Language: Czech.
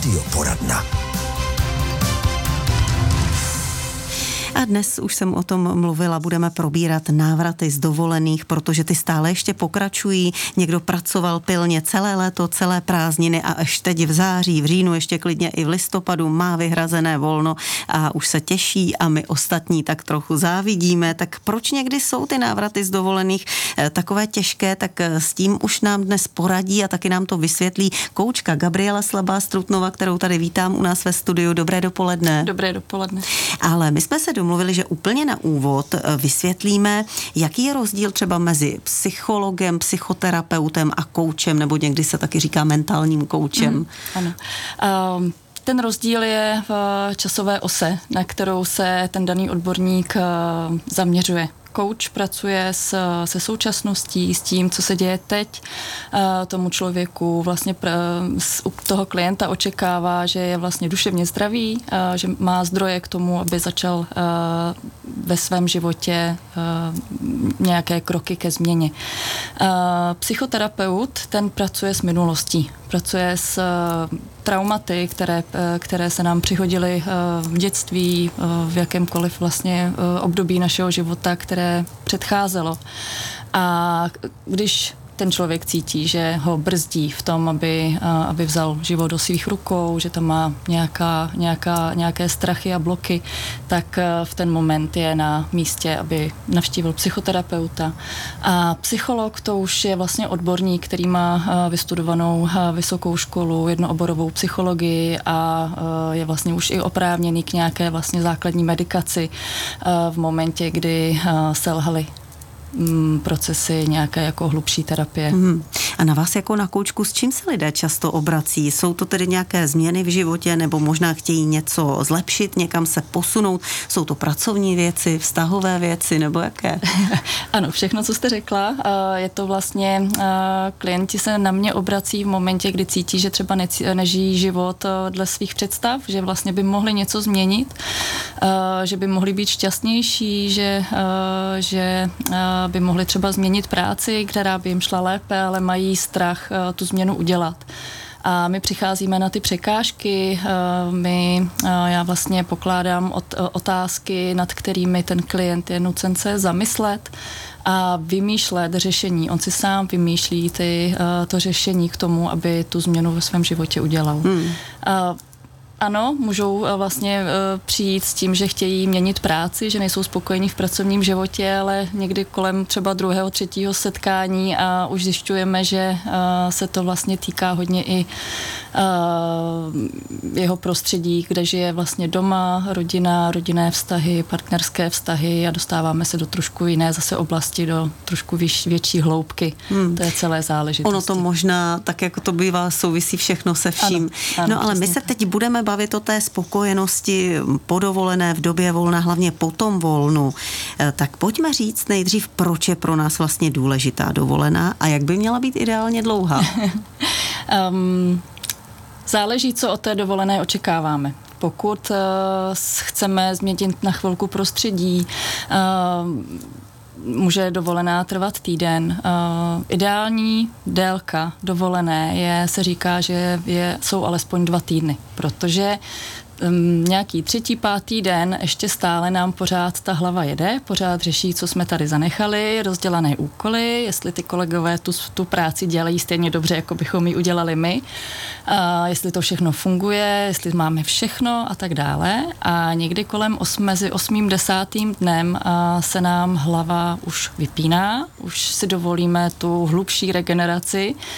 Radioporadna. A dnes už jsem o tom mluvila, budeme probírat návraty z dovolených, protože ty stále ještě pokračují. Někdo pracoval pilně celé léto, celé prázdniny a až teď v září, v říjnu, ještě klidně i v listopadu má vyhrazené volno a už se těší a my ostatní tak trochu závidíme. Tak proč někdy jsou ty návraty z dovolených takové těžké, tak s tím už nám dnes poradí a taky nám to vysvětlí koučka Gabriela Slabá-Strutnová, kterou tady vítám u nás ve studiu. Dobré dopoledne. Dobré dopoledne. Ale my jsme se domluvili, že úplně na úvod vysvětlíme, jaký je rozdíl třeba mezi psychologem, psychoterapeutem a koučem, nebo někdy se taky říká mentálním koučem. Ano. Ten rozdíl je v časové ose, na kterou se ten daný odborník zaměřuje. Coach pracuje se současností, s tím, co se děje teď. Tomu člověku vlastně u toho klienta očekává, že je vlastně duševně zdravý, že má zdroje k tomu, aby začal ve svém životě nějaké kroky ke změně. Psychoterapeut, ten pracuje s minulostí. Pracuje s traumaty, které se nám přihodily v dětství, v jakémkoliv vlastně období našeho života, které předcházelo. A když ten člověk cítí, že ho brzdí v tom, aby vzal život do svých rukou, že tam má nějaké strachy a bloky, tak v ten moment je na místě, aby navštívil psychoterapeuta. A psycholog to už je vlastně odborník, který má vystudovanou vysokou školu, jednooborovou psychologii a je vlastně už i oprávněný k nějaké vlastně základní medikaci v momentě, kdy selhaly procesy nějaké jako hlubší terapie. A na vás jako na koučku, s čím se lidé často obrací? Jsou to tedy nějaké změny v životě, nebo možná chtějí něco zlepšit, někam se posunout? Jsou to pracovní věci, vztahové věci, nebo jaké? Ano, všechno, co jste řekla. Je to vlastně, klienti se na mě obrací v momentě, kdy cítí, že třeba nežijí život dle svých představ, že vlastně by mohli něco změnit, že by mohli být šťastnější, že by mohli třeba změnit práci, která by jim šla lépe, ale mají strach tu změnu udělat. A my přicházíme na ty překážky, já vlastně pokládám otázky, nad kterými ten klient je nucen se zamyslet a vymýšlet řešení. On si sám vymýšlí to řešení k tomu, aby tu změnu ve svém životě udělal. Ano, můžou vlastně přijít s tím, že chtějí měnit práci, že nejsou spokojení v pracovním životě, ale někdy kolem třeba 2., 3. setkání a už zjišťujeme, že se to vlastně týká hodně i jeho prostředí, kde žije vlastně doma, rodina, rodinné vztahy, partnerské vztahy a dostáváme se do trošku jiné zase oblasti, do trošku větší hloubky. To je celé záležitosti. Ono to možná, tak jako to bývá, souvisí všechno se vším. Ano, ale my se teď budeme bavit o té spokojenosti po dovolené, v době volna, hlavně po tom volnu. Tak pojďme říct nejdřív, proč je pro nás vlastně důležitá dovolená a jak by měla být ideálně dlouhá. Záleží, co od té dovolené očekáváme. Pokud chceme změnit na chvilku prostředí, může dovolená trvat týden. Ideální délka dovolené se říká, že jsou alespoň 2 týdny, protože nějaký 3., 5. den ještě stále nám pořád ta hlava jede, pořád řeší, co jsme tady zanechali, rozdělané úkoly, jestli ty kolegové tu práci dělají stejně dobře, jako bychom ji udělali my, jestli to všechno funguje, jestli máme všechno a tak dále. A někdy kolem mezi 8. 10. dnem se nám hlava už vypíná, už si dovolíme tu hlubší regeneraci,